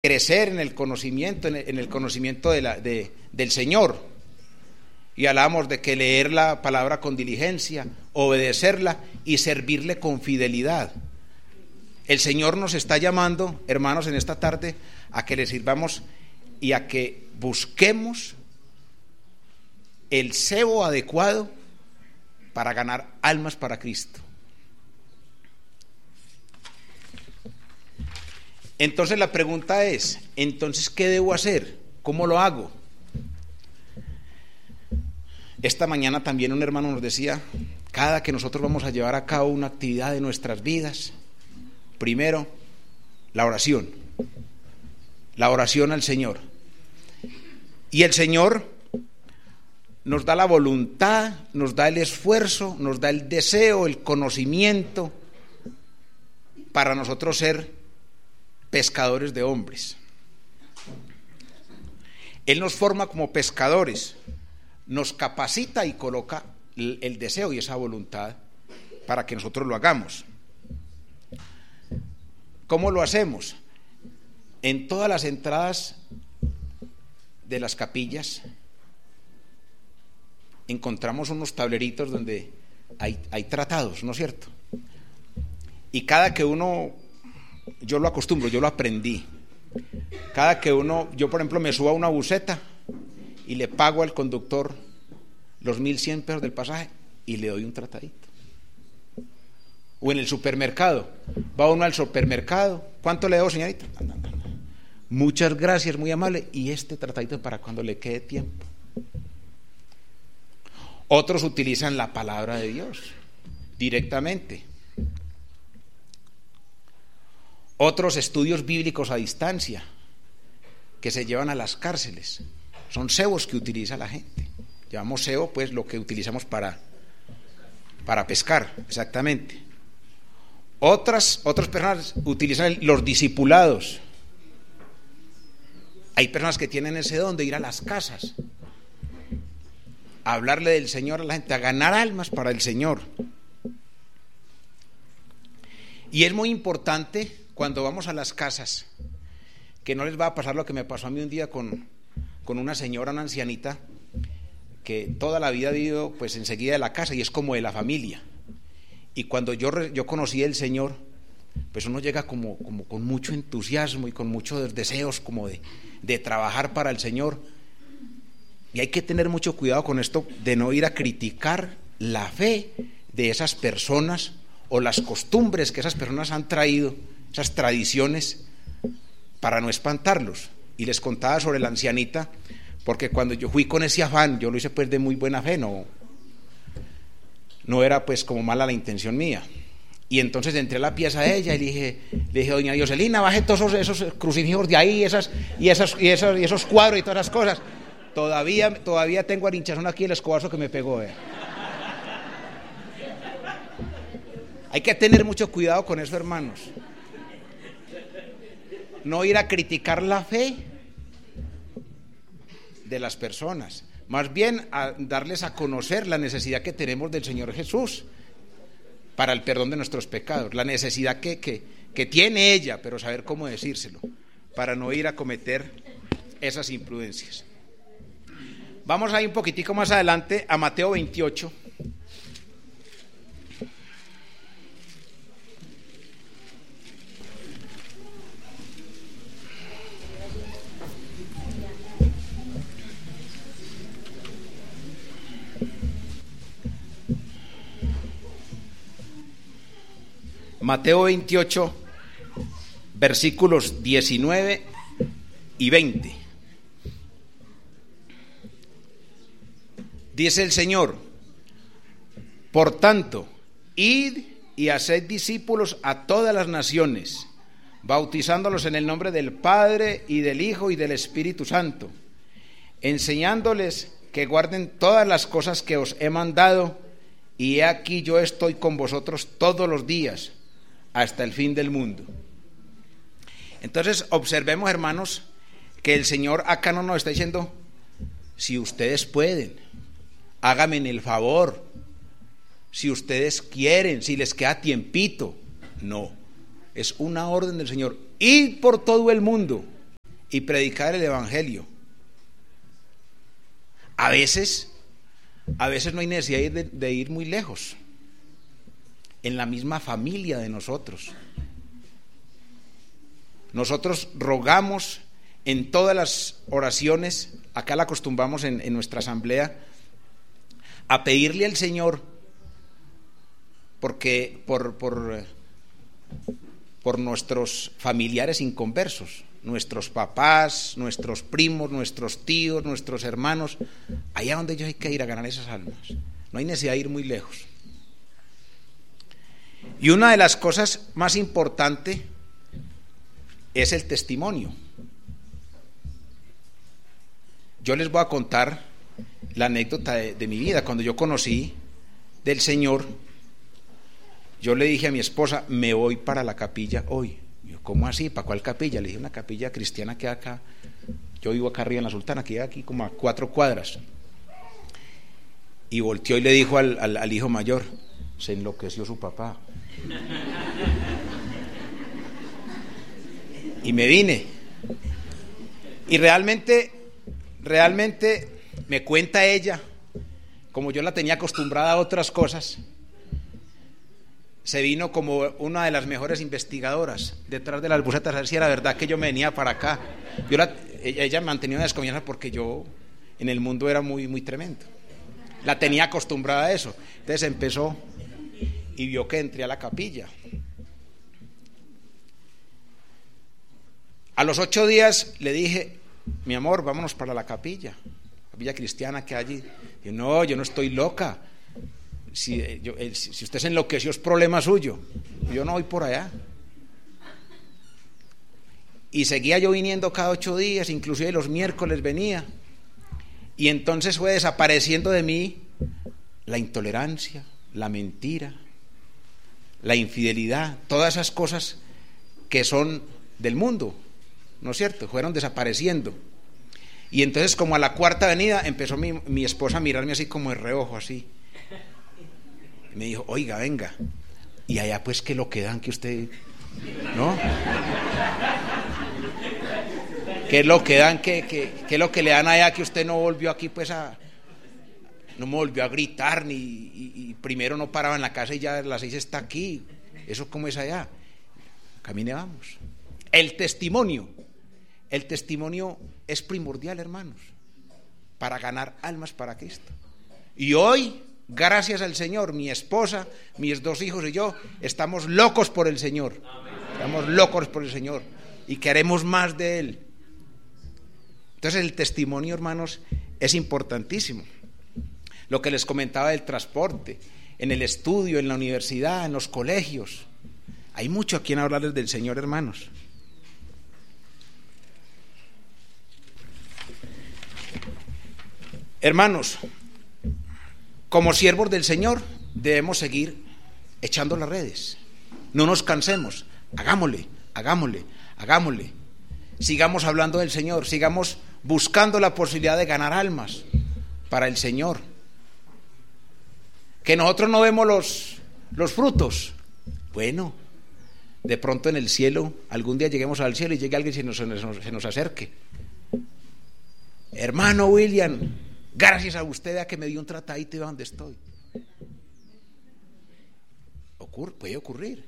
crecer en el conocimiento, del Señor. Y hablamos de que leer la palabra con diligencia, obedecerla y servirle con fidelidad. El Señor nos está llamando, hermanos, en esta tarde a que le sirvamos y a que busquemos el cebo adecuado para ganar almas para Cristo. Entonces la pregunta es, entonces, ¿qué debo hacer? ¿Cómo lo hago? Esta mañana también un hermano nos decía, cada que nosotros vamos a llevar a cabo una actividad de nuestras vidas, primero, la oración al Señor. Y el Señor nos da la voluntad, nos da el esfuerzo, nos da el deseo, el conocimiento para nosotros ser pescadores de hombres. Él nos forma como pescadores, nos capacita y coloca el deseo y esa voluntad para que nosotros lo hagamos. ¿Cómo lo hacemos? En todas las entradas de las capillas encontramos unos tableritos donde hay tratados, ¿no es cierto? Y cada que uno, yo lo acostumbro, yo lo aprendí, cada que yo por ejemplo me subo a una buseta y le pago al conductor los 1.100 pesos del pasaje y le doy un tratadito. O en el supermercado, va uno al supermercado, ¿cuánto le debo, señorita? Muchas gracias, muy amable, y este tratadito para cuando le quede tiempo. Otros utilizan la palabra de Dios directamente. Otros estudios bíblicos a distancia que se llevan a las cárceles. Son cebos que utiliza la gente. Llamamos cebo, pues, lo que utilizamos para pescar, exactamente. Otras personas utilizan los discipulados. Hay personas que tienen ese don de ir a las casas, a hablarle del Señor a la gente, a ganar almas para el Señor. Y es muy importante cuando vamos a las casas, que no les va a pasar lo que me pasó a mí un día con una señora, una ancianita, que toda la vida ha vivido pues enseguida de la casa y es como de la familia. Y cuando yo conocí al Señor, pues uno llega como con mucho entusiasmo y con muchos deseos como de trabajar para el Señor. Y hay que tener mucho cuidado con esto de no ir a criticar la fe de esas personas o las costumbres que esas personas han traído, esas tradiciones, para no espantarlos. Y les contaba sobre la ancianita, porque cuando yo fui con ese afán, yo lo hice pues de muy buena fe, no era pues como mala la intención mía. Y entonces entré a la pieza de ella y le dije, doña Dioselina, baje todos esos crucifijos de ahí, y esos cuadros y todas esas cosas. Todavía tengo a hinchazón aquí el escobazo que me pegó. Hay que tener mucho cuidado con eso, hermanos. No ir a criticar la fe de las personas, más bien a darles a conocer la necesidad que tenemos del Señor Jesús para el perdón de nuestros pecados, la necesidad que tiene ella, pero saber cómo decírselo, para no ir a cometer esas imprudencias. Vamos ahí un poquitico más adelante a Mateo 28. Mateo 28, versículos 19 y 20. Dice el Señor: por tanto, id y haced discípulos a todas las naciones, bautizándolos en el nombre del Padre y del Hijo y del Espíritu Santo, enseñándoles que guarden todas las cosas que os he mandado, y he aquí yo estoy con vosotros todos los días, hasta el fin del mundo. Entonces observemos, hermanos, que el Señor acá no nos está diciendo, si ustedes pueden, háganme el favor, si ustedes quieren, si les queda tiempito. No, es una orden del Señor: id por todo el mundo y predicar el evangelio. A veces no hay necesidad de ir muy lejos. En la misma familia de nosotros. Nosotros rogamos en todas las oraciones, acá la acostumbramos en nuestra asamblea, a pedirle al Señor porque por nuestros familiares inconversos, nuestros papás, nuestros primos, nuestros tíos, nuestros hermanos, allá donde ellos hay que ir a ganar esas almas. No hay necesidad de ir muy lejos. Y una de las cosas más importantes es el testimonio. Yo les voy a contar la anécdota de mi vida. Cuando yo conocí del Señor, yo le dije a mi esposa, me voy para la capilla hoy. Yo, ¿cómo así? ¿Para cuál capilla? Le dije, una capilla cristiana que hay acá. Yo vivo acá arriba en la Sultana, que hay aquí como a 4 cuadras. Y volteó y le dijo al hijo mayor, se enloqueció su papá. Y me vine. Y realmente me cuenta ella, como yo la tenía acostumbrada a otras cosas, se vino como una de las mejores investigadoras detrás de las bucetas a ver si era verdad que yo me venía para acá. Ella mantenía una desconfianza porque yo en el mundo era muy, muy tremendo. La tenía acostumbrada a eso. Entonces empezó y vio que entré a la capilla. A los 8 días le dije, mi amor, vámonos para la capilla cristiana que hay allí. Yo, no, yo no estoy loca. Si usted se enloqueció es problema suyo. Yo no voy por allá. Y seguía yo viniendo cada 8 días, inclusive los miércoles venía. Y entonces fue desapareciendo de mí la intolerancia, la mentira, la infidelidad, todas esas cosas que son del mundo, ¿no es cierto? Fueron desapareciendo. Y entonces como a la 4ª venida empezó mi esposa a mirarme así como de reojo, así. Y me dijo, oiga, venga. Y allá pues que lo que dan que usted, ¿no? ¿Qué es lo que dan? ¿Qué es lo que le dan allá que usted no volvió aquí pues no me volvió a gritar y primero no paraba en la casa y ya a las 6 está aquí? ¿Eso cómo es allá? Camine, vamos. El testimonio es primordial, hermanos, para ganar almas para Cristo. Y hoy, gracias al Señor, mi esposa, mis 2 hijos y yo estamos locos por el Señor. Estamos locos por el Señor y queremos más de Él. Entonces el testimonio, hermanos, es importantísimo. Lo que les comentaba del transporte, en el estudio, en la universidad, en los colegios. Hay mucho a quien hablarles del Señor, hermanos. Hermanos, como siervos del Señor debemos seguir echando las redes. No nos cansemos. Hagámosle. Sigamos hablando del Señor, sigamos buscando la posibilidad de ganar almas para el Señor. Que nosotros no vemos los frutos. Bueno, de pronto en el cielo, algún día lleguemos al cielo y llegue alguien y se nos acerque. Hermano William, gracias a usted a que me dio un tratadito de donde estoy. Puede ocurrir.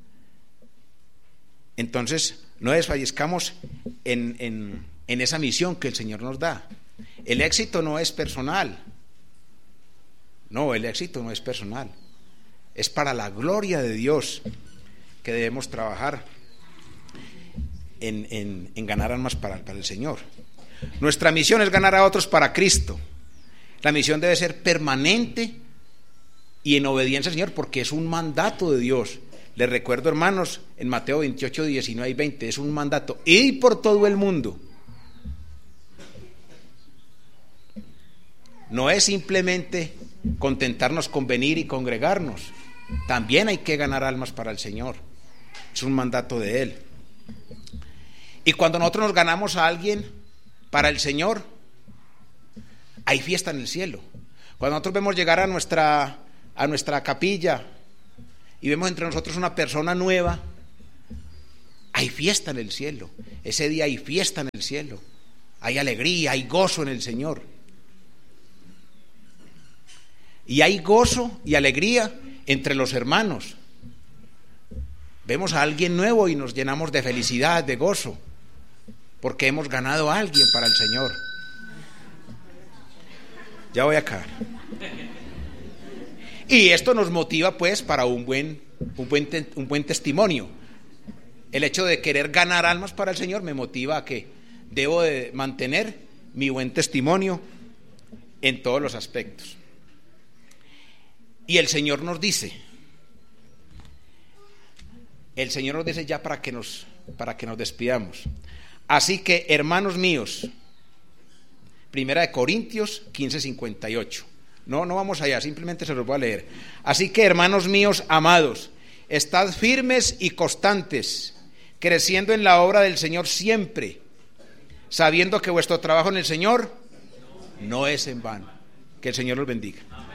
Entonces, no desfallezcamos en esa misión que el Señor nos da. El éxito no es personal. No, el éxito no es personal. Es para la gloria de Dios que debemos trabajar en ganar almas para el Señor. Nuestra misión es ganar a otros para Cristo. La misión debe ser permanente y en obediencia al Señor, porque es un mandato de Dios. Les recuerdo, hermanos, en Mateo 28, 19 y 20, es un mandato: id por todo el mundo. No es simplemente contentarnos con venir y congregarnos. También hay que ganar almas para el Señor. Es un mandato de Él. Y cuando nosotros nos ganamos a alguien para el Señor, hay fiesta en el cielo. Cuando nosotros vemos llegar a nuestra capilla y vemos entre nosotros una persona nueva, hay fiesta en el cielo. Ese día hay fiesta en el cielo. Hay alegría, hay gozo en el Señor. Y hay gozo y alegría entre los hermanos. Vemos a alguien nuevo y nos llenamos de felicidad, de gozo, porque hemos ganado a alguien para el Señor. Ya voy a acabar. Y esto nos motiva pues para un buen testimonio. El hecho de querer ganar almas para el Señor me motiva a que debo de mantener mi buen testimonio en todos los aspectos. Y el Señor nos dice ya para que nos despidamos. Así que, hermanos míos, 1 Corintios 15:58. No vamos allá, simplemente se los voy a leer. Así que, hermanos míos amados, estad firmes y constantes, creciendo en la obra del Señor siempre, sabiendo que vuestro trabajo en el Señor no es en vano. Que el Señor los bendiga.